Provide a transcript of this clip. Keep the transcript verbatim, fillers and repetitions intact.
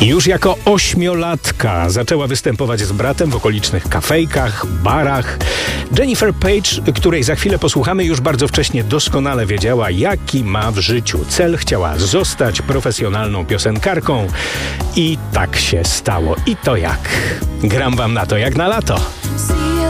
Już jako ośmiolatka zaczęła występować z bratem w okolicznych kafejkach, barach. Jennifer Page, której za chwilę posłuchamy, już bardzo wcześnie doskonale wiedziała, jaki ma w życiu cel. Chciała zostać profesjonalną piosenkarką i tak się stało. I to jak? Gram wam na to jak na lato.